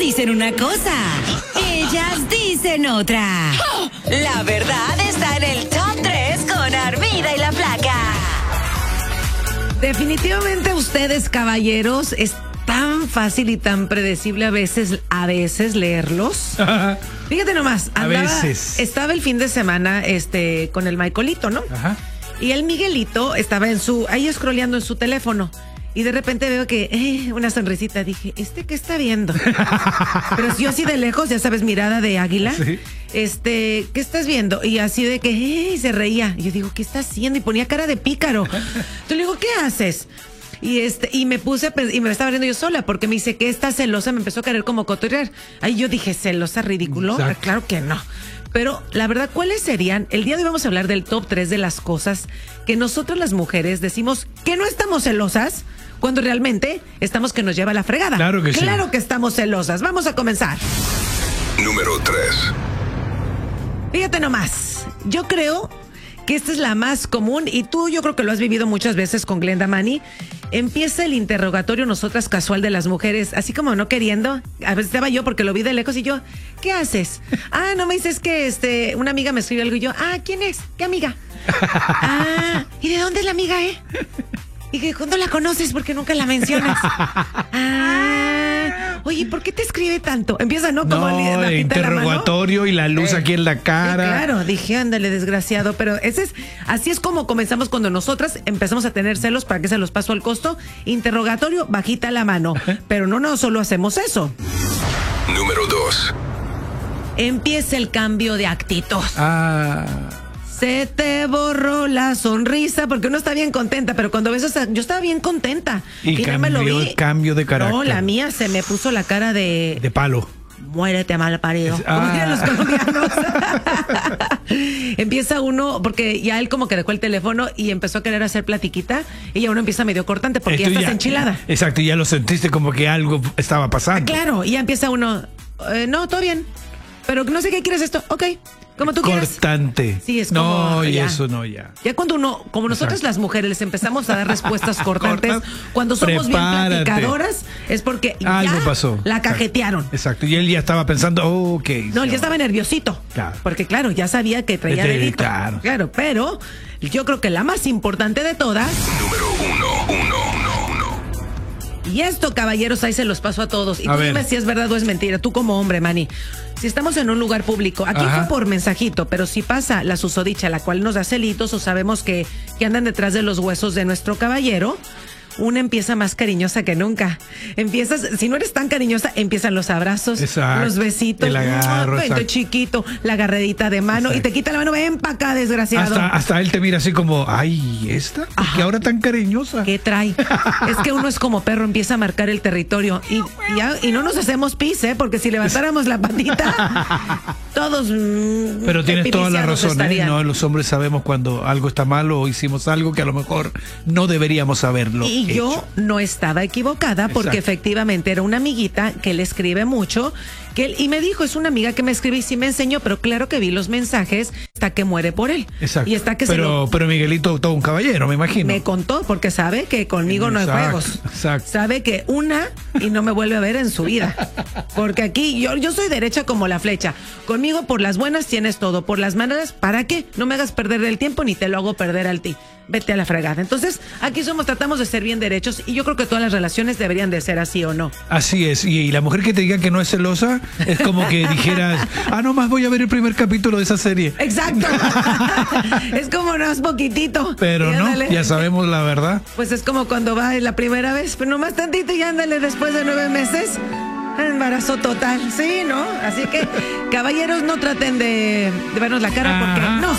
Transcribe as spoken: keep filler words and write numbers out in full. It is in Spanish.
dicen una cosa, ellas dicen otra. La verdad está en el top tres con Armida y la Flaca. Definitivamente ustedes, caballeros, es tan fácil y tan predecible a veces, a veces leerlos. Fíjate nomás, andaba, a veces. Estaba el fin de semana este, con el Michaelito, ¿no? Ajá. Y el Miguelito estaba en su, ahí scrolleando en su teléfono. Y de repente veo que, eh, una sonrisita. Dije, ¿este qué está viendo? Pero yo así de lejos, ya sabes, mirada de águila. Sí. Este, ¿qué estás viendo? Y así de que, eh, se reía. Y yo digo, ¿qué está haciendo? Y ponía cara de pícaro. Entonces le digo, ¿qué haces? Y este, y me puse a pensar, y me la estaba riendo yo sola, porque me dice que está celosa, me empezó a querer como cotorrear. Ahí yo dije, ¿celosa, ridículo? Exacto. Claro que no. Pero la verdad, ¿cuáles serían? El día de hoy vamos a hablar del top tres de las cosas que nosotras las mujeres decimos que no estamos celosas, cuando realmente estamos que nos lleva la fregada. Claro que sí. Claro que estamos celosas. Vamos a comenzar. Número tres. Fíjate nomás, yo creo que esta es la más común y tú yo creo que lo has vivido muchas veces con Glenda Mani. Empieza el interrogatorio nosotras casual de las mujeres, así como no queriendo. A veces estaba yo porque lo vi de lejos y yo, ¿qué haces? Ah, no me dices que este, una amiga me escribió algo y yo, ah, ¿quién es? ¿Qué amiga? Ah, ¿y de dónde es la amiga, eh? Y que cuando la conoces porque nunca la mencionas. Ah, oye, ¿por qué te escribe tanto? Empieza, ¿no? Como No, el interrogatorio y la luz eh, aquí en la cara. Sí, claro, dije, ándale, desgraciado. Pero ese es, así es como comenzamos cuando nosotras empezamos a tener celos. ¿Para qué se los paso al costo? Interrogatorio, bajita la mano. Pero no, no solo hacemos eso. Número dos. Empieza el cambio de actitud. Ah. Se te borró la sonrisa porque uno está bien contenta, pero cuando ves esa, yo estaba bien contenta. Y, Y, no me lo cambió vi. el cambio de carácter. No, la mía se me puso la cara de... De palo. Muérete, mal parido. Es- Como ah. dirían los colombianos. Empieza uno, porque ya él como que dejó el teléfono y empezó a querer hacer platiquita, y ya uno empieza medio cortante porque Esto ya estás enchilada. Exacto, y ya lo sentiste como que algo estaba pasando. Claro, y ya empieza uno, eh, no, todo bien, pero no sé qué quieres esto, ok, como tú quieras. Cortante. Sí, es como, No, y ya. eso no, ya. Ya cuando uno, como nosotras Exacto. las mujeres, les empezamos a dar respuestas cortantes, Cortas, cuando somos prepárate. bien platicadoras, es porque Algo ya pasó. la cajetearon. Exacto, y él ya estaba pensando, oh, ok. No, él ya estaba nerviosito. Claro. Porque claro, ya sabía que traía Este, delito. claro. Claro, pero yo creo que la más importante de todas, Número uno, uno, uno, uno. y esto, caballeros, ahí se los paso a todos. Y A tú ver. dime si es verdad o es mentira, tú como hombre, Manny. Si estamos en un lugar público, aquí Ajá. fue por mensajito, pero si pasa la susodicha, la cual nos da celitos o sabemos que, que andan detrás de los huesos de nuestro caballero, una empieza más cariñosa que nunca. Empiezas, si no eres tan cariñosa, empiezan los abrazos, Exacto. los besitos, El agarro, ¡mua! Vente, exacto. chiquito, la agarredita de mano, Exacto. y te quita la mano, ven pa' acá, desgraciado. Hasta, hasta él te mira así como, ay, ¿y esta? ¿Por qué ahora tan cariñosa? ¿Qué trae? Es que uno es como perro, empieza a marcar el territorio. Y, y, ya- y no nos hacemos pis, ¿eh? Porque si levantáramos la patita, todos. mm, Pero tienes toda la epiliciados razón, ¿eh? estarían. No, los hombres sabemos cuando algo está malo o hicimos algo que a lo mejor no deberíamos haberlo Y hecho. yo no estaba equivocada porque Exacto. efectivamente era una amiguita que le escribe mucho. Que él, y me dijo, es una amiga que me escribe y sí me enseñó, pero claro que vi los mensajes hasta que muere por él. Exacto. Y está que se pero, lo. pero Miguelito, todo un caballero, me imagino. Me contó porque sabe que conmigo no hay Exacto, juegos. exacto. Sabe que una y no me vuelve a ver en su vida. Porque aquí yo, yo soy derecha como la flecha. Conmigo por las buenas tienes todo, por las malas, ¿para qué? No me hagas perder el tiempo ni te lo hago perder al ti. Vete a la fregada. Entonces, aquí somos, tratamos de ser bien derechos y yo creo que todas las relaciones deberían de ser así o no. Así es, y, y la mujer que te diga que no es celosa es como que dijeras, ah, nomás voy a ver el primer capítulo de esa serie. Exacto. Es como no es poquitito. Pero Y no, ándale. ya sabemos la verdad. Pues es como cuando va la primera vez, pero nomás tantito y ándale después de nueve meses. Embarazo total, sí, ¿no? Así que, caballeros, no traten de, de vernos la cara porque Ajá. no